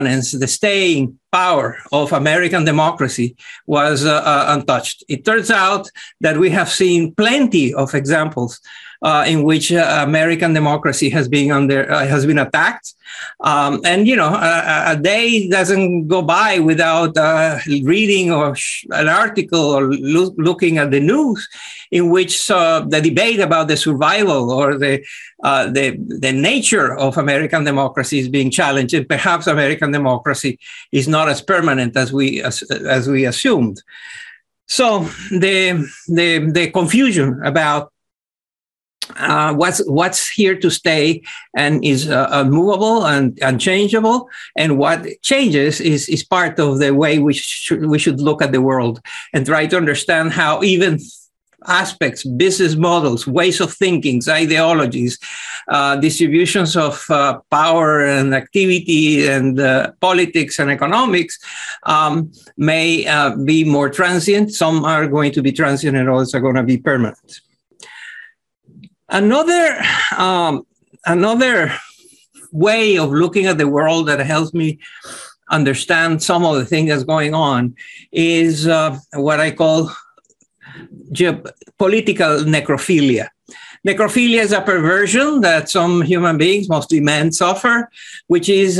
the staying power of American democracy was untouched. It turns out that we have seen plenty of examples in which American democracy has been attacked, and a day doesn't go by without reading an article or looking at the news in which the debate about the survival or the nature of American democracy is being challenged, and perhaps American democracy is not as permanent as we assumed. So the confusion about what's here to stay and is unmovable and unchangeable, and what changes is part of the way we should look at the world and try to understand how even aspects, business models, ways of thinking, ideologies, distributions of power and activity and politics and economics may be more transient. Some are going to be transient and others are going to be permanent. Another way of looking at the world that helps me understand some of the things that's going on is what I call political necrophilia. Necrophilia is a perversion that some human beings, mostly men, suffer, which is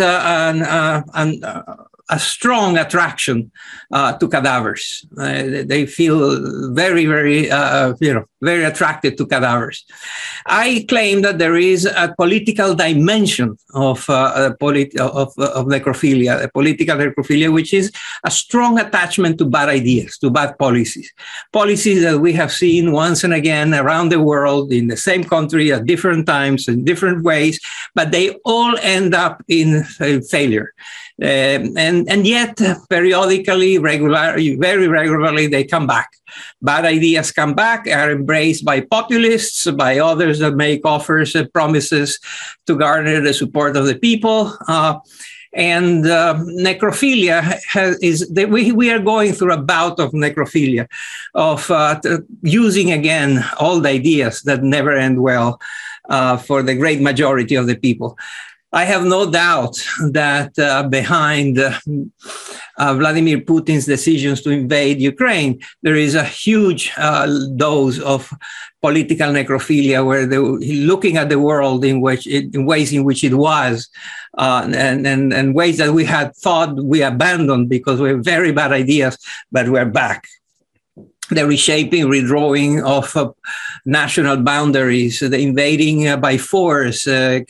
a strong attraction to cadavers. They feel very, very, very attracted to cadavers. I claim that there is a political dimension of necrophilia, a political necrophilia, which is a strong attachment to bad ideas, to bad policies that we have seen once and again around the world in the same country at different times in different ways, but they all end up in failure. And yet, periodically, very regularly, they come back. Bad ideas come back, are embraced by populists, by others that make offers and promises to garner the support of the people. And necrophilia we are going through a bout of necrophilia, of using again old ideas that never end well for the great majority of the people. I have no doubt that behind Vladimir Putin's decisions to invade Ukraine, there is a huge dose of political necrophilia, where they're looking at the world in ways in which it was, and ways that we had thought we abandoned because we have very bad ideas, but we're back. The reshaping, redrawing of national boundaries, the invading by force,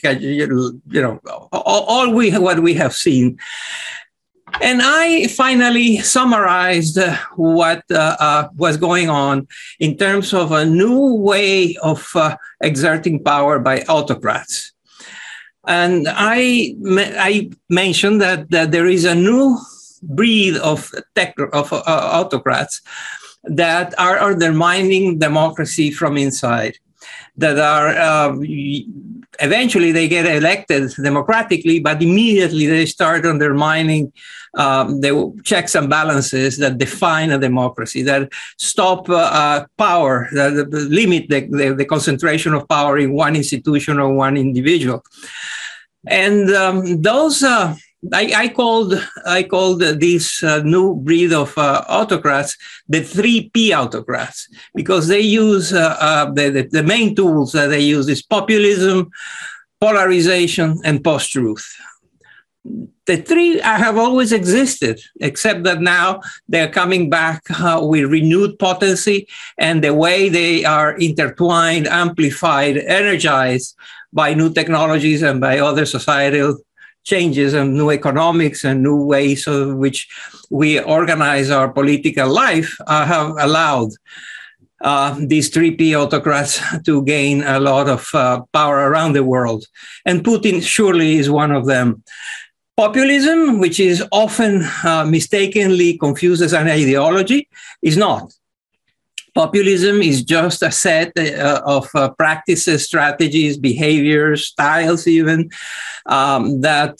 what we have seen. And I finally summarized what was going on in terms of a new way of exerting power by autocrats. And I mentioned that there is a new breed of autocrats that are undermining democracy from inside, that are eventually they get elected democratically, but immediately they start undermining the checks and balances that define a democracy, that stop power, that limit the concentration of power in one institution or one individual. And those I called this new breed of autocrats the 3P autocrats, because they use the main tools that they use is populism, polarization, and post-truth. The three have always existed, except that now they're coming back with renewed potency, and the way they are intertwined, amplified, energized by new technologies and by other societal changes and new economics and new ways of which we organize our political life have allowed these 3P autocrats to gain a lot of power around the world. And Putin surely is one of them. Populism, which is often mistakenly confused as an ideology, is not. Populism is just a set of practices, strategies, behaviors, styles even, that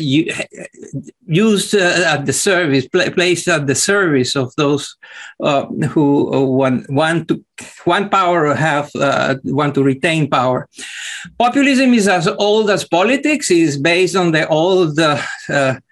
used at the service, placed at the service of those who want power or want to retain power. Populism is as old as politics. It is based on the old